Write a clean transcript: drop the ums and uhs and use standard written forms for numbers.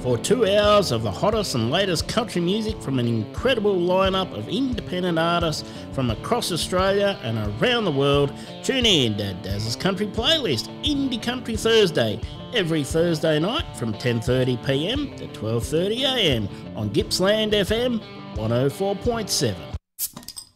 For 2 hours of the hottest and latest country music from an incredible lineup of independent artists from across Australia and around the world, tune in to Daz's Country Playlist, Indie Country Thursday, every Thursday night from 10:30pm to 12:30am on Gippsland FM 104.7.